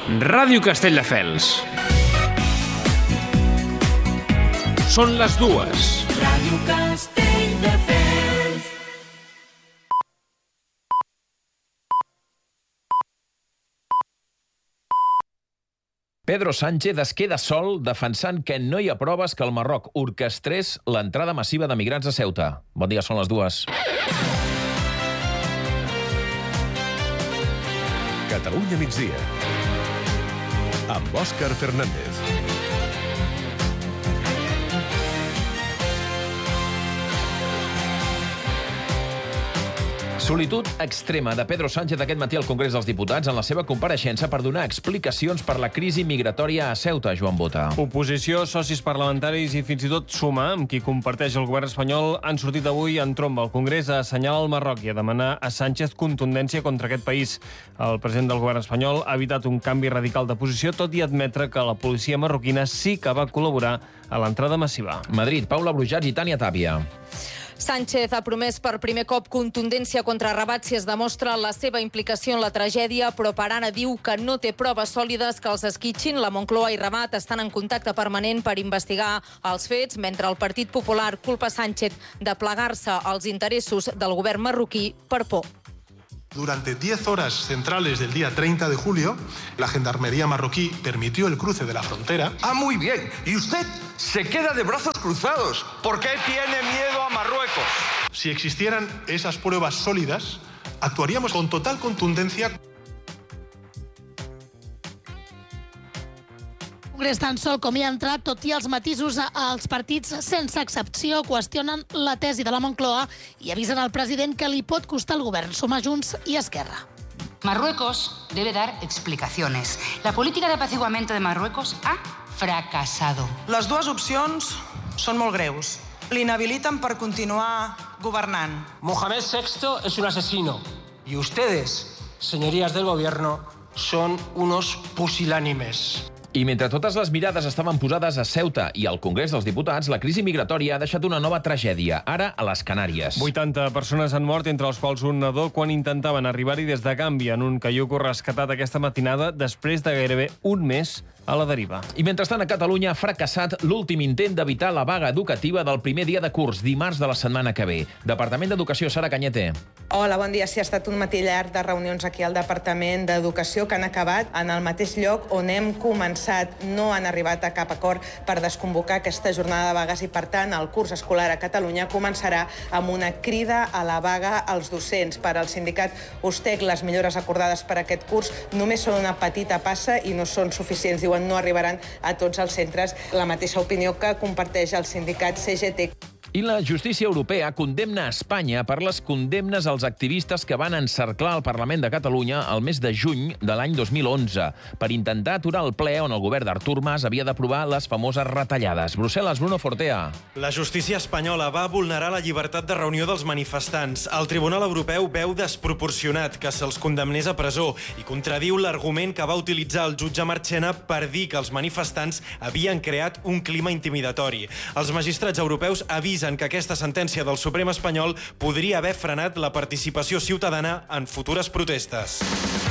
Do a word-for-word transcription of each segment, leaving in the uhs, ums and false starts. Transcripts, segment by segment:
Ràdio Castelldefels. Són les dues. Ràdio Castelldefels. Pedro Sánchez es queda sol defensant que no hi ha proves que el Marroc orquestrés l'entrada massiva de migrants a Ceuta. Bon dia, són les dues. Catalunya migdia. Amb Òscar Fernández. Solitud extrema de Pedro Sánchez aquest matí al Congrés dels Diputats en la seva compareixença per donar explicacions per la crisi migratòria a Ceuta, Joan Bota. Oposició, socis parlamentaris i fins i tot Suma, amb qui comparteix el govern espanyol, han sortit avui en tromba al Congrés a assenyalar el Marroc i a demanar a Sánchez contundència contra aquest país. El president del govern espanyol ha evitat un canvi radical de posició, tot i admetre que la policia marroquina sí que va col·laborar a l'entrada massiva. Madrid, Paula Brujats i Tània Tàpia. Sánchez ha promès per primer cop contundència contra Rabat si es demostra la seva implicació en la tragèdia, però per ara diu que no té proves sòlides que els esquitxin. La Moncloa i Rabat estan en contacte permanent per investigar els fets, mentre el Partit Popular culpa Sánchez de plegar-se als interessos del govern marroquí per por. Durante diez horas centrales del día treinta de julio, la gendarmería marroquí permitió el cruce de la frontera. Ah, muy bien. Y usted se queda de brazos cruzados. ¿Por qué tiene miedo a Marruecos? Si existieran esas pruebas sólidas, actuaríamos con total contundencia. Congrés tan sol com hi ha entrat, tot i els matisos als partits, sense excepció, qüestionen la tesi de la Moncloa i avisen al president que li pot costar el govern. Suma Junts i Esquerra. Marruecos debe dar explicaciones. La política de apaciguamiento de Marruecos ha fracasado. Les dues opcions són molt greus. L'inhabiliten per continuar governant. Mohamed sexto es un asesino. Y ustedes, señorías del gobierno, son unos pusilánimes. I mentre totes les mirades estaven posades a Ceuta i al Congrés dels Diputats, la crisi migratòria ha deixat una nova tragèdia, ara a les Canàries. vuitanta persones han mort, entre els quals un nadó, quan intentaven arribar-hi des de Gàmbia en un caiuc rescatat aquesta matinada després de gairebé un mes a la deriva. I mentrestant, a Catalunya ha fracassat l'últim intent d'evitar la vaga educativa del primer dia de curs, dimarts de la setmana que ve. Departament d'Educació, Sara Cañete. Hola, bon dia. Sí, ha estat un matí llarg de reunions aquí al Departament d'Educació que han acabat en el mateix lloc on hem començat. No han arribat a cap acord per desconvocar aquesta jornada de vagues i, per tant, el curs escolar a Catalunya començarà amb una crida a la vaga als docents. Per al sindicat USTEC, les millores acordades per aquest curs només són una petita passa i no són suficients. Diuen no arribaran a tots els centres. La mateixa opinió que comparteix el sindicat C G T. I la justícia europea condemna a Espanya per les condemnes als activistes que van encerclar el Parlament de Catalunya el mes de juny de l'any dos mil onze per intentar aturar el ple on el govern d'Artur Mas havia d'aprovar les famoses retallades. Brussel·les, Bruno Fortea. La justícia espanyola va vulnerar la llibertat de reunió dels manifestants. El Tribunal Europeu veu desproporcionat que se'ls condemnés a presó i contradiu l'argument que va utilitzar el jutge Marchena per dir que els manifestants havien creat un clima intimidatori. Els magistrats europeus avisen que aquesta sentència del Suprem espanyol podria haver frenat la participació ciutadana en futures protestes.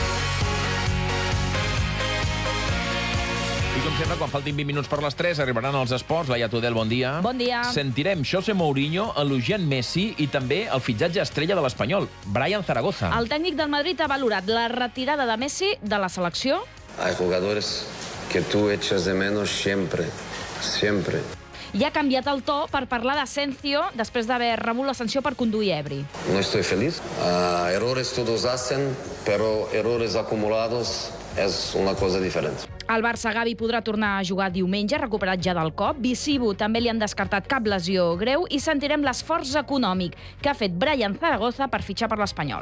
I com sempre, quan faltin vint minuts per les tres, arribaran els esports. Laia Tudel, bon dia. Bon dia. Sentirem José Mourinho elogiant Messi i també el fitxatge estrella de l'Espanyol, Brian Zaragoza. El tècnic del Madrid ha valorat la retirada de Messi de la selecció. Hay jugadores que tú echas de menos siempre, siempre. I ha canviat el to per parlar d'Asensio després d'haver rebut la sanció per conduir ebri. No estoy feliz. Uh, errores todos hacen, pero errores acumulados es una cosa diferente. El Barça Gavi podrà tornar a jugar diumenge, recuperat ja del cop. Visibu també li han descartat cap lesió greu i sentirem l'esforç econòmic que ha fet Brian Zaragoza per fitxar per l'Espanyol.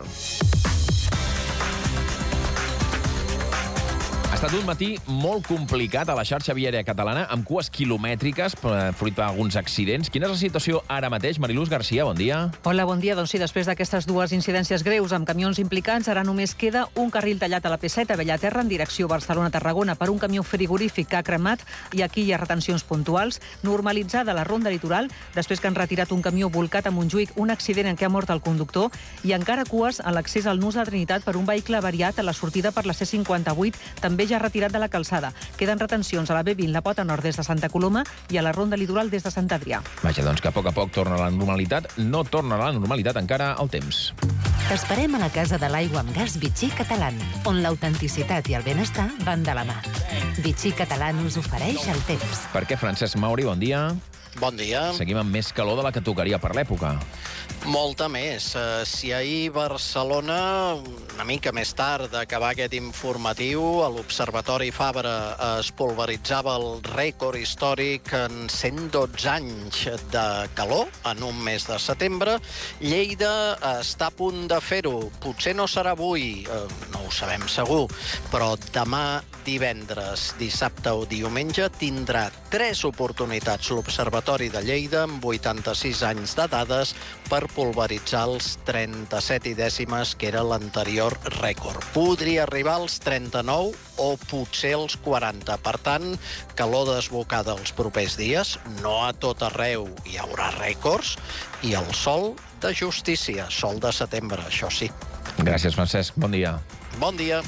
Ha estat un matí molt complicat a la xarxa viària catalana, amb cues quilomètriques, fruit d'alguns accidents. Quina és la situació ara mateix? Mariluz Garcia, bon dia. Hola, bon dia. Doncs sí, després d'aquestes dues incidències greus amb camions implicants, ara només queda un carril tallat a la P set a Bellaterra en direcció Barcelona-Tarragona per un camió frigorífic que ha cremat i aquí hi ha retencions puntuals. Normalitzada la ronda litoral, després que han retirat un camió volcat a Montjuïc, un accident en què ha mort el conductor, i encara cues a l'accés al Nus de Trinitat per un vehicle avariat a la sortida per la C cinquanta-vuit, també ja ja retirat de la calçada. Queden retencions a la B vint, la pota nord des de Santa Coloma i a la ronda litoral des de Sant Adrià. Vaja, doncs que a poc a poc torna a la normalitat. No torna a la normalitat encara el temps. T'esperem a la Casa de l'Aigua amb Gas Vichy Catalán, on l'autenticitat i el benestar van de la mà. Vichy Catalán us ofereix el temps. Per què, Francesc Mauri, bon dia. Bon dia. Seguim amb més calor de la que tocaria per l'època. Molta més. Uh, si ahir Barcelona, una mica més tard d'acabar aquest informatiu, a l'Observatori Fabra es pulveritzava el rècord històric en cent dotze anys de calor en un mes de setembre, Lleida està a punt de fer-ho. Potser no serà avui, uh, no ho sabem segur, però demà, divendres, dissabte o diumenge tindrà tres oportunitats l'Observatori de Lleida amb vuitanta-sis anys de dades per pulveritzar els trenta-set i dècimes, que era l'anterior rècord. Podria arribar als trenta-nou o potser als quaranta. Per tant, calor desbocada els propers dies. No a tot arreu hi haurà rècords. I el sol de justícia, sol de setembre, això sí. Gràcies, Francesc. Bon dia. Bon dia.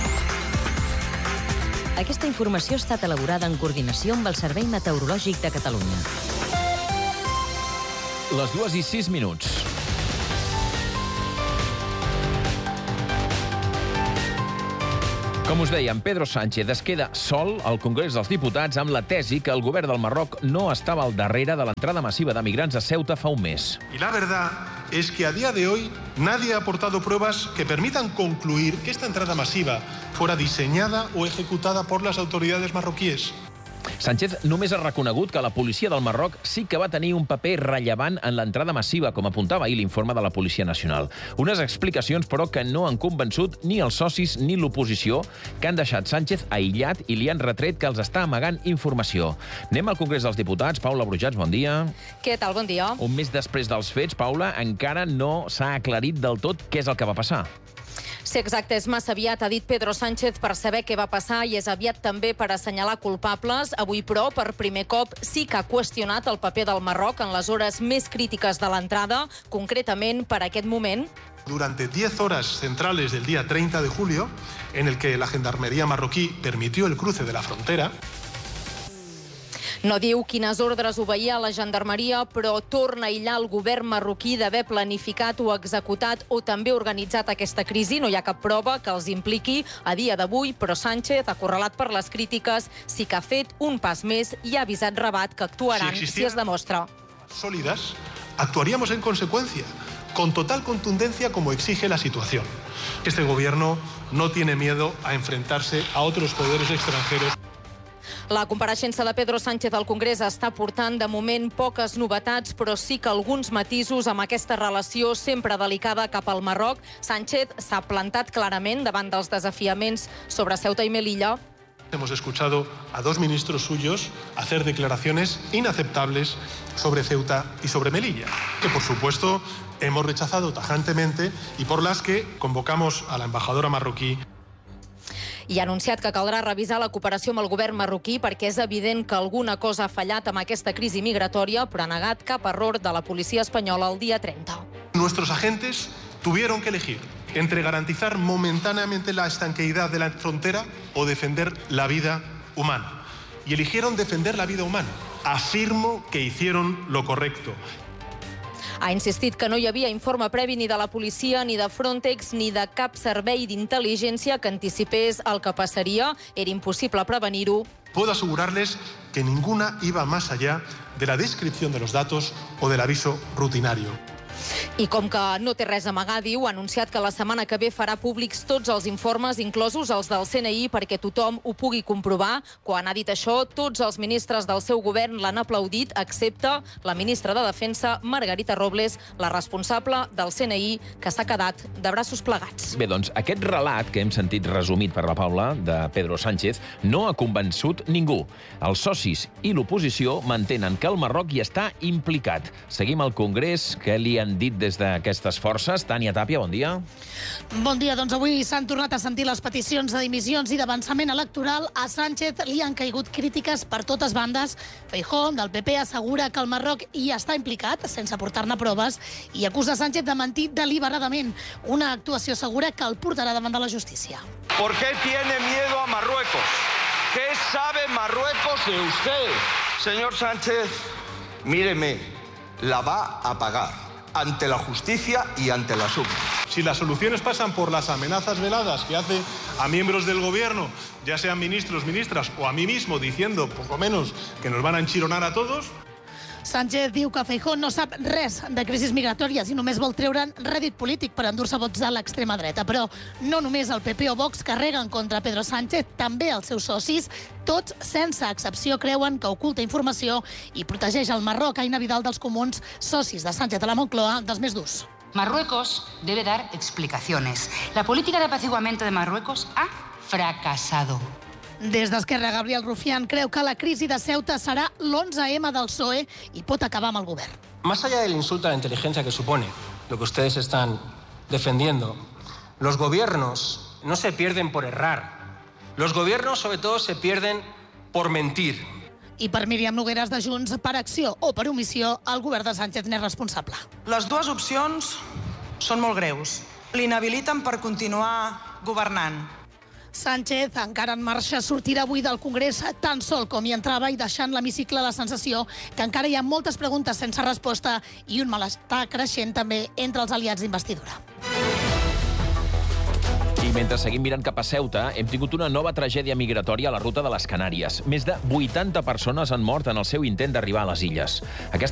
Aquesta informació ha estat elaborada en coordinació amb el Servei Meteorològic de Catalunya. Les dues i sis minuts. Com us dèiem, Pedro Sánchez es queda sol al Congrés dels Diputats amb la tesi que el govern del Marroc no estava al darrere de l'entrada massiva de migrants a Ceuta fa un mes. Y la verdad es que a día de hoy nadie ha aportado pruebas que permitan concluir que esta entrada masiva fuera diseñada o ejecutada por las autoridades marroquíes. Sánchez només ha reconegut que la policia del Marroc sí que va tenir un paper rellevant en l'entrada massiva, com apuntava ahir l'informe de la Policia Nacional. Unes explicacions, però, que no han convençut ni els socis ni l'oposició, que han deixat Sánchez aïllat i li han retret que els està amagant informació. Anem al Congrés dels Diputats. Paula Brujats, bon dia. Què tal? Bon dia. Un mes després dels fets, Paula, encara no s'ha aclarit del tot què és el que va passar. Sí, exacte, és massa aviat, ha dit Pedro Sánchez, per saber què va passar i és aviat també per assenyalar culpables. Avui, però, per primer cop, sí que ha qüestionat el paper del Marroc en les hores més crítiques de l'entrada, concretament per aquest moment. Durante diez horas centrales del día treinta de julio, en el que la Gendarmería marroquí permitió el cruce de la frontera, no diu quines ordres obeïa la gendarmeria, però torna a aïllar el govern marroquí d'haver planificat o executat o també organitzat aquesta crisi. No hi ha cap prova que els impliqui a dia d'avui, però Sánchez, acorralat per les crítiques, sí que ha fet un pas més i ha avisat Rabat que actuaran si, si es demostra. Sólidas, actuaríamos en consecuencia, con total contundencia como exige la situación. Este gobierno no tiene miedo a enfrentarse a otros poderes extranjeros. La compareixença de Pedro Sánchez al Congrés està portant de moment poques novetats, però sí que alguns matisos amb aquesta relació sempre delicada cap al Marroc. Sánchez s'ha plantat clarament davant dels desafiaments sobre Ceuta i Melilla. Hemos escuchado a dos ministros suyos hacer declaraciones inaceptables sobre Ceuta y sobre Melilla, que por supuesto hemos rechazado tajantemente y por las que convocamos a la embajadora marroquí. I ha anunciat que caldrà revisar la cooperació amb el govern marroquí perquè és evident que alguna cosa ha fallat amb aquesta crisi migratòria, però ha negat cap error de la policia espanyola el dia trenta. Nuestros agentes tuvieron que elegir entre garantizar momentáneamente la estanqueidad de la frontera o defender la vida humana. Y eligieron defender la vida humana. Afirmo que hicieron lo correcto. Ha insistit que no hi havia informe previ ni de la policia, ni de Frontex, ni de cap servei d'intel·ligència que anticipés el que passaria. Era impossible prevenir-ho. Puedo asegurarles que ninguna iba más allá de la descripción de los datos o del aviso rutinario. I com que no té res a amagar, diu, ha anunciat que la setmana que ve farà públics tots els informes, inclosos els del C N I, perquè tothom ho pugui comprovar. Quan ha dit això, tots els ministres del seu govern l'han aplaudit, excepte la ministra de Defensa, Margarita Robles, la responsable del C N I, que s'ha quedat de braços plegats. Bé, doncs, aquest relat que hem sentit resumit per la Paula, de Pedro Sánchez, no ha convençut ningú. Els socis i l'oposició mantenen que el Marroc hi està implicat. Seguim al Congrés, que li han dit des d'aquestes forces. Tània Tàpia, bon dia. Bon dia. Doncs avui s'han tornat a sentir les peticions de dimissions i d'avançament electoral. A Sánchez li han caigut crítiques per totes bandes. Feijóo, del P P, assegura que el Marroc hi està implicat, sense portar-ne proves, i acusa Sánchez de mentir deliberadament. Una actuació segura que el portarà davant de la justícia. ¿Por qué tiene miedo a Marruecos? ¿Qué sabe Marruecos de usted? Señor Sánchez, míreme, la va a pagar ante la justicia y ante las urnas. Si las soluciones pasan por las amenazas veladas que hace a miembros del gobierno, ya sean ministros, ministras o a mí mismo, diciendo poco menos que nos van a enchironar a todos... Sánchez diu que Feijóo no sap res de crisis migratòries i només vol treure'n rèdit polític per endur-se vots de l'extrema dreta. Però no només el P P o Vox carreguen contra Pedro Sánchez, també els seus socis, tots sense excepció, creuen que oculta informació i protegeix el Marroc. Aina Vidal, dels Comuns, socis de Sánchez a la Moncloa, dels més durs. Marruecos debe dar explicaciones. La política de apaciguamiento de Marruecos ha fracasado. Des d'Esquerra, Gabriel Rufián creu que la crisi de Ceuta serà l'onze eme del P S O E i pot acabar amb el govern. Más allá del insulto a la inteligencia que supone lo que ustedes están defendiendo, los gobiernos no se pierden por errar. Los gobiernos, sobre todo, se pierden por mentir. I per Míriam Nogueras, de Junts, per acció o per omissió, el govern de Sánchez n'és responsable. Les dues opcions són molt greus. L'inhabiliten per continuar governant. Sánchez, encara en marxa, sortirà avui del Congrés tan sol com hi entrava i deixant l'hemicicle la sensació que encara hi ha moltes preguntes sense resposta i un malestar creixent també entre els aliats d'investidura. I mentre seguim mirant cap a Ceuta, hem tingut una nova tragèdia migratòria a la ruta de les Canàries. Més de vuitanta persones han mort en el seu intent d'arribar a les illes. Aquesta